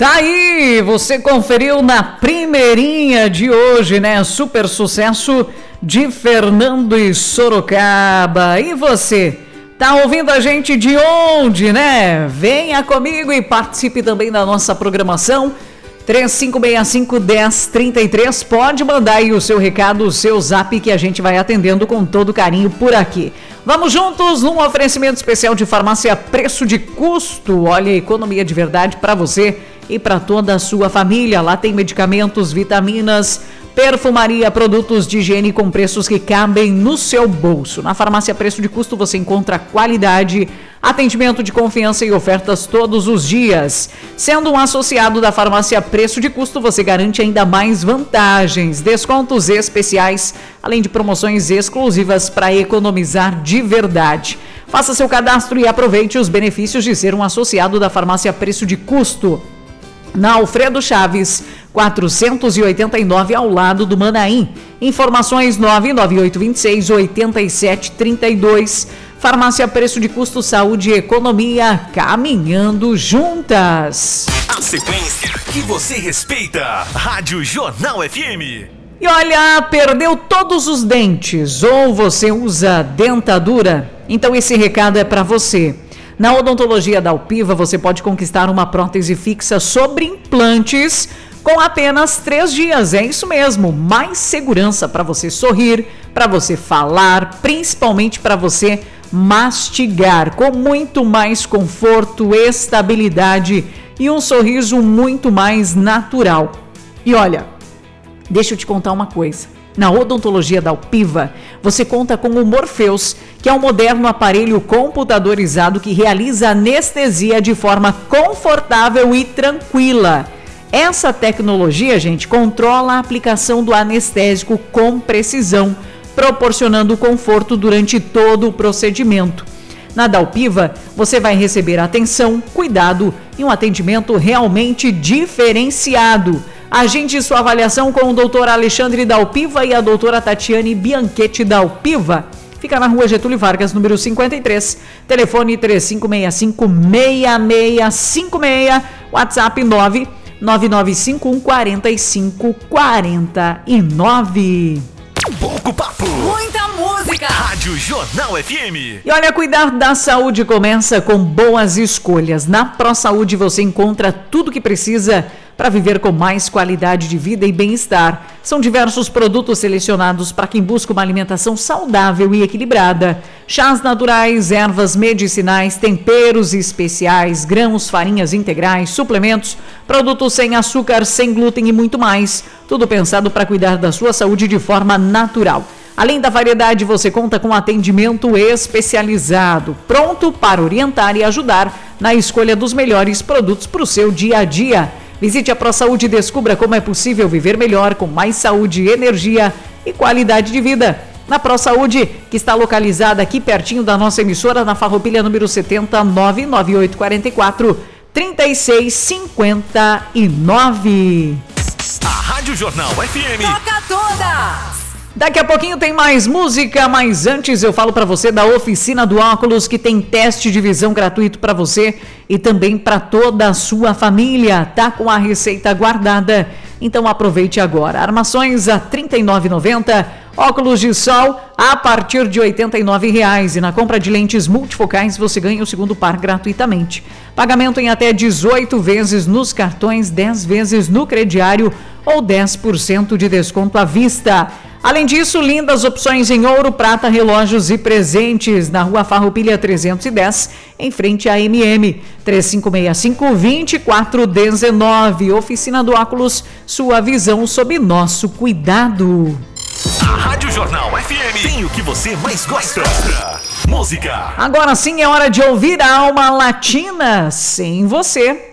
Tá aí, você conferiu na primeirinha de hoje, né? Super sucesso de Fernando e Sorocaba. E você, tá ouvindo a gente de onde, né? Venha comigo e participe também da nossa programação. 3565-1033, pode mandar aí o seu recado, o seu zap, que a gente vai atendendo com todo carinho por aqui. Vamos juntos num oferecimento especial de farmácia Preço de Custo. Olha, economia de verdade para você e para toda a sua família. Lá tem medicamentos, vitaminas, perfumaria, produtos de higiene com preços que cabem no seu bolso. Na farmácia Preço de Custo você encontra qualidade, atendimento de confiança e ofertas todos os dias. Sendo um associado da farmácia Preço de Custo, você garante ainda mais vantagens, descontos especiais, além de promoções exclusivas para economizar de verdade. Faça seu cadastro e aproveite os benefícios de ser um associado da farmácia Preço de Custo. Na Alfredo Chaves, 489, ao lado do Manaim. Informações 99826-8732. Farmácia Preço de Custo, saúde e economia, caminhando juntas. A sequência que você respeita. Rádio Jornal FM. E olha, perdeu todos os dentes ou você usa dentadura? Então esse recado é para você. Na odontologia da Alpiva, você pode conquistar uma prótese fixa sobre implantes com apenas 3 dias. É isso mesmo, mais segurança para você sorrir, para você falar, principalmente para você mastigar, com muito mais conforto, estabilidade e um sorriso muito mais natural. E olha, deixa eu te contar uma coisa. Na odontologia da Alpiva, você conta com o Morpheus, que é um moderno aparelho computadorizado que realiza anestesia de forma confortável e tranquila. Essa tecnologia, gente, controla a aplicação do anestésico com precisão, proporcionando conforto durante todo o procedimento. Na Dalpiva, você vai receber atenção, cuidado e um atendimento realmente diferenciado. Agende sua avaliação com o Dr. Alexandre Dalpiva e a doutora Tatiane Bianchetti Dalpiva. Fica na rua Getúlio Vargas, número 53, telefone 3565-6656, WhatsApp 99951-4549. Pouco papo, muita música. Rádio Jornal FM. E olha, cuidar da saúde começa com boas escolhas. Na ProSaúde você encontra tudo que precisa para viver com mais qualidade de vida e bem-estar. São diversos produtos selecionados para quem busca uma alimentação saudável e equilibrada. Chás naturais, ervas medicinais, temperos especiais, grãos, farinhas integrais, suplementos, produtos sem açúcar, sem glúten e muito mais. Tudo pensado para cuidar da sua saúde de forma natural. Além da variedade, você conta com atendimento especializado, pronto para orientar e ajudar na escolha dos melhores produtos para o seu dia a dia. Visite a ProSaúde e descubra como é possível viver melhor, com mais saúde, energia e qualidade de vida. Na ProSaúde, que está localizada aqui pertinho da nossa emissora, na Farroupilha número 70, 99844-3659. A Rádio Jornal FM. Toca todas! Daqui a pouquinho tem mais música, mas antes eu falo para você da Oficina do Óculos, que tem teste de visão gratuito para você e também para toda a sua família. Tá com a receita guardada, então aproveite agora. Armações a R$ 39,90, óculos de sol a partir de R$ 89,00 e na compra de lentes multifocais você ganha o segundo par gratuitamente. Pagamento em até 18 vezes nos cartões, 10 vezes no crediário ou 10% de desconto à vista. Além disso, lindas opções em ouro, prata, relógios e presentes na Rua Farroupilha 310, em frente à MM, 3565-2419. Oficina do Óculos, sua visão sob nosso cuidado. A Rádio Jornal FM tem o que você mais gosta. Música. Agora sim é hora de ouvir a Alma Latina. Sem você.